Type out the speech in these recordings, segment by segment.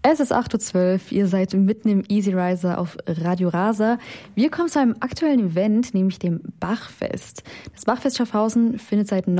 Es ist 8:12 Uhr, ihr seid mitten im Easy Riser auf Radio Rasa. Wir kommen zu einem aktuellen Event, nämlich dem Bachfest. Das Bachfest Schaffhausen findet seit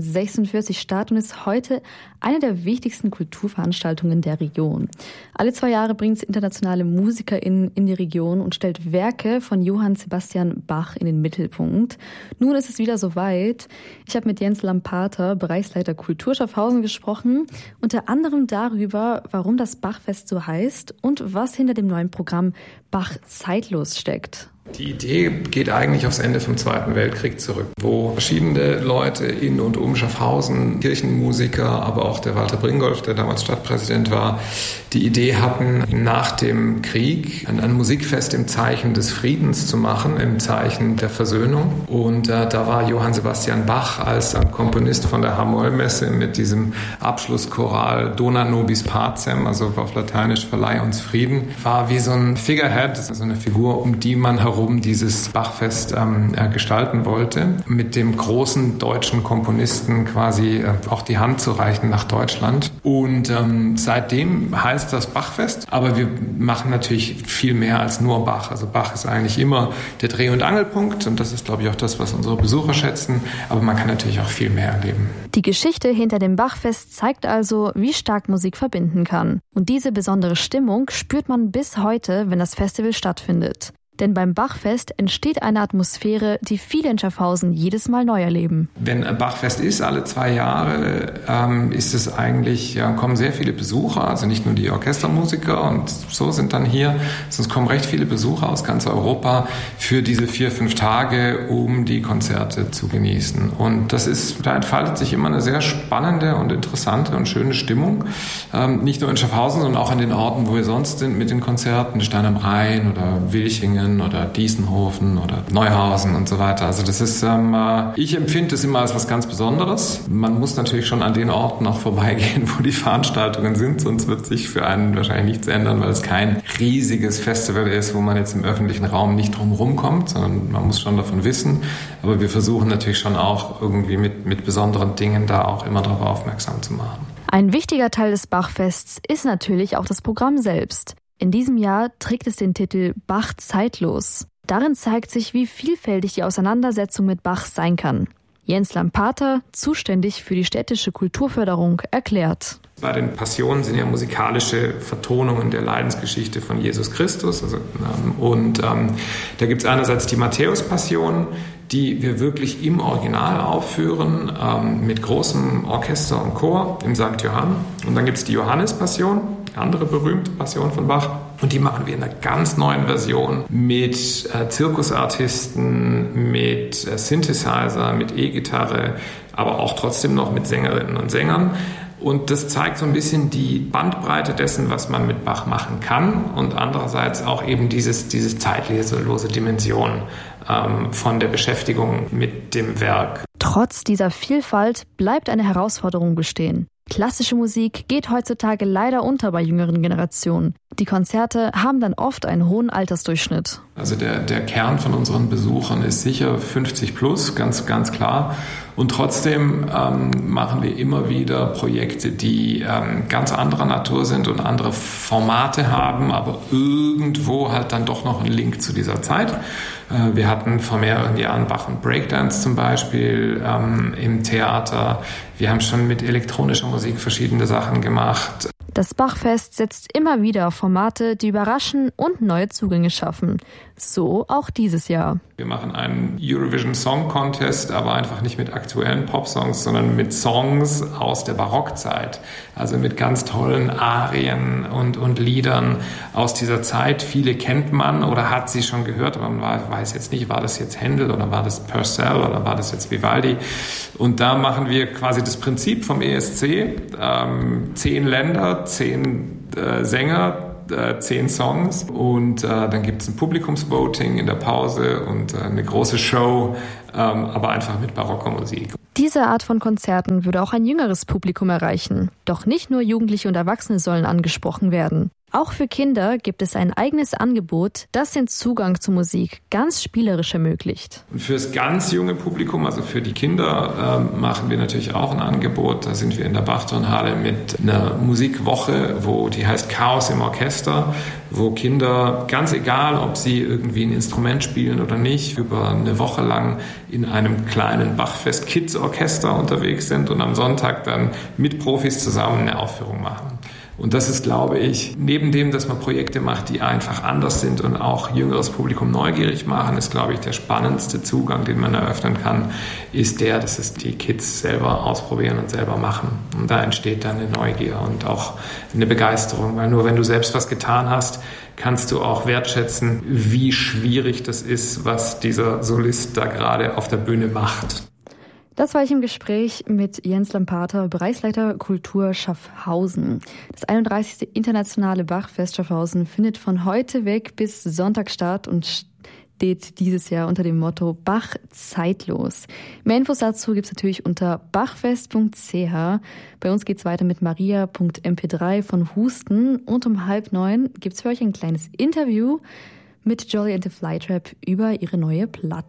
1946 statt und ist heute eine der wichtigsten Kulturveranstaltungen der Region. Alle 2 Jahre bringt es internationale MusikerInnen in die Region und stellt Werke von Johann Sebastian Bach in den Mittelpunkt. Nun ist es wieder soweit. Ich habe mit Jens Lampater, Bereichsleiter Kultur Schaffhausen, gesprochen, unter anderem darüber, warum das Bachfest so heißt und was hinter dem neuen Programm Bach zeitlos steckt. Die Idee geht eigentlich aufs Ende vom Zweiten Weltkrieg zurück, wo verschiedene Leute in und um Schaffhausen, Kirchenmusiker, aber auch der Walter Bringolf, der damals Stadtpräsident war, die Idee hatten, nach dem Krieg ein Musikfest im Zeichen des Friedens zu machen, im Zeichen der Versöhnung. Und da war Johann Sebastian Bach als Komponist von der H-Moll-Messe mit diesem Abschlusschoral Dona Nobis Pacem, also auf Lateinisch Verleih uns Frieden, war wie so ein Figurehead, so eine Figur, um die man herum dieses Bachfest gestalten wollte, mit dem großen deutschen Komponisten quasi auch die Hand zu reichen nach Deutschland. Und seitdem heißt das Bachfest, aber wir machen natürlich viel mehr als nur Bach. Also Bach ist eigentlich immer der Dreh- und Angelpunkt und das ist, glaube ich, auch das, was unsere Besucher schätzen, aber man kann natürlich auch viel mehr erleben. Die Geschichte hinter dem Bachfest zeigt also, wie stark Musik verbinden kann. Und diese besondere Stimmung spürt man bis heute, wenn das Festival stattfindet. Denn beim Bachfest entsteht eine Atmosphäre, die viele in Schaffhausen jedes Mal neu erleben. Wenn ein Bachfest ist, alle 2 Jahre, ist es eigentlich, kommen sehr viele Besucher, also nicht nur die Orchestermusiker und so sind dann hier, sonst kommen recht viele Besucher aus ganz Europa für diese 4-5 Tage, um die Konzerte zu genießen. Und da entfaltet sich immer eine sehr spannende und interessante und schöne Stimmung. Nicht nur in Schaffhausen, sondern auch an den Orten, wo wir sonst sind mit den Konzerten, Stein am Rhein oder Wilchingen oder Diessenhofen oder Neuhausen und so weiter. Also das ist, ich empfinde es immer als was ganz Besonderes. Man muss natürlich schon an den Orten auch vorbeigehen, wo die Veranstaltungen sind, sonst wird sich für einen wahrscheinlich nichts ändern, weil es kein riesiges Festival ist, wo man jetzt im öffentlichen Raum nicht drum rumkommt, sondern man muss schon davon wissen. Aber wir versuchen natürlich schon auch irgendwie mit besonderen Dingen da auch immer darauf aufmerksam zu machen. Ein wichtiger Teil des Bachfests ist natürlich auch das Programm selbst. In diesem Jahr trägt es den Titel Bach zeitlos. Darin zeigt sich, wie vielfältig die Auseinandersetzung mit Bach sein kann. Jens Lampater, zuständig für die städtische Kulturförderung, erklärt. Bei den Passionen sind ja musikalische Vertonungen der Leidensgeschichte von Jesus Christus. Da gibt es einerseits die Matthäus-Passion, die wir wirklich im Original aufführen, mit großem Orchester und Chor im St. Johann. Und dann gibt es die Johannes-Passion, andere berühmte Passion von Bach. Und die machen wir in einer ganz neuen Version mit Zirkusartisten, mit Synthesizer, mit E-Gitarre, aber auch trotzdem noch mit Sängerinnen und Sängern. Und das zeigt so ein bisschen die Bandbreite dessen, was man mit Bach machen kann und andererseits auch eben diese zeitlose Dimension von der Beschäftigung mit dem Werk. Trotz dieser Vielfalt bleibt eine Herausforderung bestehen. Klassische Musik geht heutzutage leider unter bei jüngeren Generationen. Die Konzerte haben dann oft einen hohen Altersdurchschnitt. Also der Kern von unseren Besuchern ist sicher 50 plus, ganz klar. Und trotzdem machen wir immer wieder Projekte, die ganz anderer Natur sind und andere Formate haben, aber irgendwo halt dann doch noch einen Link zu dieser Zeit. Wir hatten vor mehreren Jahren Bach und Breakdance zum Beispiel im Theater. Wir haben schon mit elektronischer Musik verschiedene Sachen gemacht. Das Bachfest setzt immer wieder auf Formate, die überraschen und neue Zugänge schaffen. So auch dieses Jahr. Wir machen einen Eurovision Song Contest, aber einfach nicht mit aktuellen Popsongs, sondern mit Songs aus der Barockzeit. Also mit ganz tollen Arien und Liedern aus dieser Zeit. Viele kennt man oder hat sie schon gehört, aber man weiß jetzt nicht, war das jetzt Händel oder war das Purcell oder war das jetzt Vivaldi. Und da machen wir quasi das Prinzip vom ESC. 10 Länder, 10 Sänger, 10 Songs und dann gibt es ein Publikumsvoting in der Pause und eine große Show, aber einfach mit barocker Musik. Diese Art von Konzerten würde auch ein jüngeres Publikum erreichen. Doch nicht nur Jugendliche und Erwachsene sollen angesprochen werden. Auch für Kinder gibt es ein eigenes Angebot, das den Zugang zur Musik ganz spielerisch ermöglicht. Und fürs ganz junge Publikum, also für die Kinder, machen wir natürlich auch ein Angebot. Da sind wir in der Bachtonhalle mit einer Musikwoche, die heißt Chaos im Orchester, wo Kinder, ganz egal, ob sie irgendwie ein Instrument spielen oder nicht, über eine Woche lang in einem kleinen Bachfest-Kids-Orchester unterwegs sind und am Sonntag dann mit Profis zusammen eine Aufführung machen. Und das ist, glaube ich, neben dem, dass man Projekte macht, die einfach anders sind und auch jüngeres Publikum neugierig machen, ist, glaube ich, der spannendste Zugang, den man eröffnen kann, ist dass es die Kids selber ausprobieren und selber machen. Und da entsteht dann eine Neugier und auch eine Begeisterung, weil nur wenn du selbst was getan hast, kannst du auch wertschätzen, wie schwierig das ist, was dieser Solist da gerade auf der Bühne macht. Das war ich im Gespräch mit Jens Lampater, Bereichsleiter Kultur Schaffhausen. Das 31. Internationale Bachfest Schaffhausen findet von heute weg bis Sonntag statt und steht dieses Jahr unter dem Motto Bach zeitlos. Mehr Infos dazu gibt's natürlich unter bachfest.ch. Bei uns geht's weiter mit Maria.mp3 von Husten und um 8:30 gibt's für euch ein kleines Interview mit Jolly and the Flytrap über ihre neue Platte.